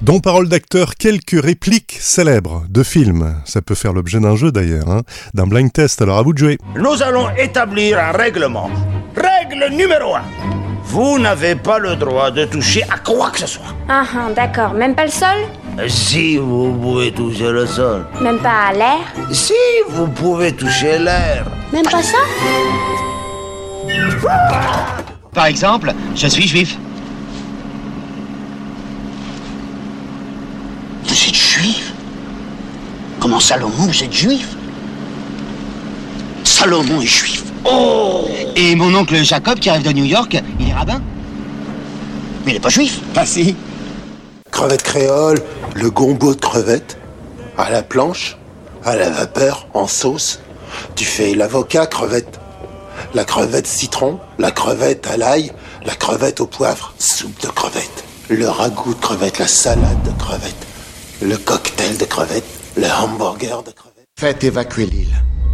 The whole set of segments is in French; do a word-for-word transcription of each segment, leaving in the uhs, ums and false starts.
Dont parole d'acteur, quelques répliques célèbres de films. Ça peut faire l'objet d'un jeu d'ailleurs, hein, d'un blind test, alors à vous de jouer. Nous allons établir un règlement. Règle numéro un. Vous n'avez pas le droit de toucher à quoi que ce soit. Ah, ah, d'accord. Même pas le sol? Si vous pouvez toucher le sol. Même pas l'air? Si vous pouvez toucher l'air. Même pas ça? Par exemple, je suis juif. Vous êtes juif? Comment Salomon, vous êtes juif? Salomon est juif. Oh! Et mon oncle Jacob, qui arrive de New York, il est rabbin? Mais il n'est pas juif. Ah si. Crevette créole, le gombo de crevettes, à la planche, à la vapeur, en sauce. Tu fais l'avocat crevette, la crevette citron, la crevette à l'ail, la crevette au poivre, soupe de crevettes, le ragoût de crevettes, la salade de crevettes, le cocktail de crevettes, le hamburger de crevettes. Faites évacuer l'île.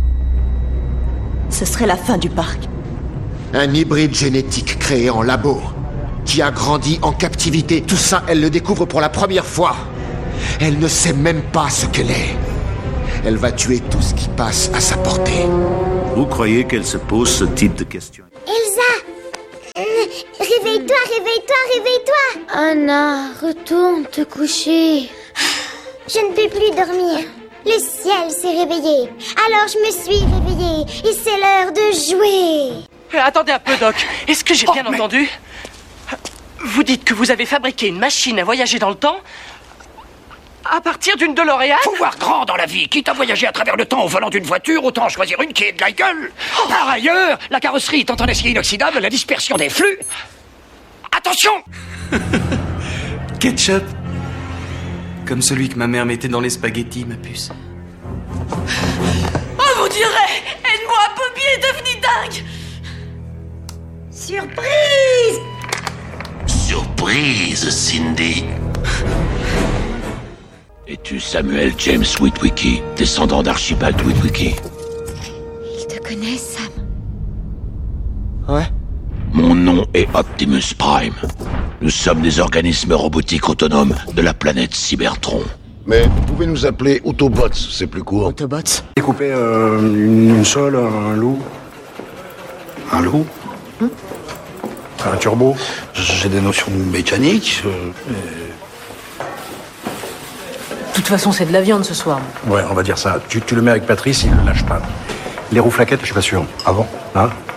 Ce serait la fin du parc. Un hybride génétique créé en labo, qui a grandi en captivité. Tout ça, elle le découvre pour la première fois. Elle ne sait même pas ce qu'elle est. Elle va tuer tout ce qui passe à sa portée. Vous croyez qu'elle se pose ce type de questions? Elsa! Réveille-toi, réveille-toi, réveille-toi! Anna, retourne te coucher. Je ne peux plus dormir. Le ciel s'est réveillé. Alors je me suis réveillée. Et c'est l'heure de jouer. Euh, attendez un peu, Doc. Est-ce que j'ai bien oh, mais... entendu? Vous dites que vous avez fabriqué une machine à voyager dans le temps à partir d'une DeLorean? Faut voir grand dans la vie. Quitte à voyager à travers le temps au volant d'une voiture, autant choisir une qui ait de la gueule. Oh. Par ailleurs, la carrosserie étant en acier inoxydable, la dispersion des flux... Attention! Ketchup. Comme celui que ma mère mettait dans les spaghettis, ma puce. Oh, vous direz! Aide-moi, Bobby est devenu dingue! Surprise! Surprise, Cindy. Es-tu Samuel James Witwicky, descendant d'Archibald Witwicky? Il te connaît, Sam? Ouais. Mon nom est Optimus Prime. Nous sommes des organismes robotiques autonomes de la planète Cybertron. Mais vous pouvez nous appeler Autobots, c'est plus court. Autobots? Découper euh, une, une sole, un loup. Un loup hmm? Un turbo. J'ai des notions mécaniques. Euh, De toute façon, c'est de la viande ce soir. Ouais, on va dire ça. Tu, tu le mets avec Patrice, il ne lâche pas. Les roues flaquettes, je suis pas sûr. Ah bon? Hein?